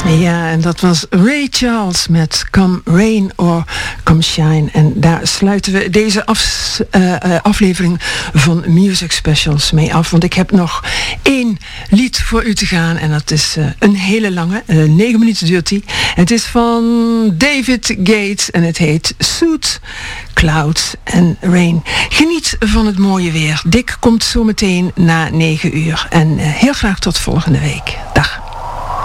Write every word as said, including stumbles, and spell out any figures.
Ja, en dat was Ray Charles met Come Rain or Come Shine. En daar sluiten we deze af, uh, uh, aflevering van Music Specials mee af. Want ik heb nog één lied voor u te gaan. En dat is uh, een hele lange, uh, negen minuten duurt die. Het is van David Gates en het heet Soot, Clouds and Rain. Geniet van het mooie weer. Dick komt zo meteen na negen uur. En uh, heel graag tot volgende week. Dag.